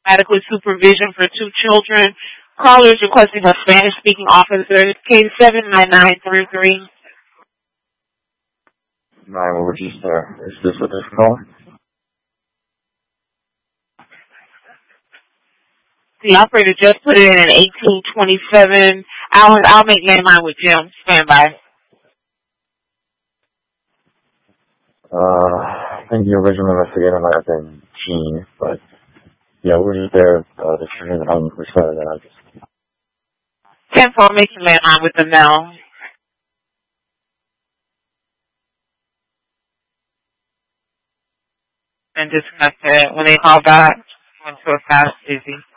adequate supervision for two children. Callers requesting a Spanish-speaking officer. Case 79933. What would you say? Is this what this call? The operator just put it in at 1827. I'll make landline with Jim. Stand by. I think the original investigator might have been Gene, but yeah, we're just there to turn it on for sure. Then I just 10-4, making landline with them now. And disconnect it. When they call back, went to a fast busy.